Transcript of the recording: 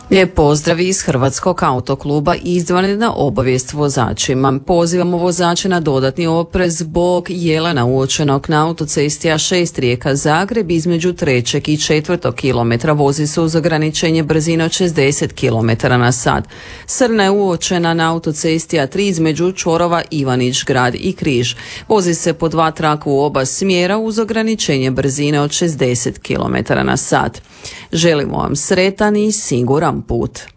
Lijep pozdrav iz Hrvatskog autokluba i izvanredna obavijest vozačima. Pozivamo vozače na dodatni oprez zbog jelena uočenog na autocesti A6 Rijeka-Zagreb između 3. i 4. kilometra. Vozi se uz ograničenje brzine od 60 km/h. Srna je uočena na autocesti A3 između čvorova Ivanić Grad i Križ. Vozi se po 2 traka u oba smjera uz ograničenje brzine od 60 km/h. Želimo vam sretan i siguran put.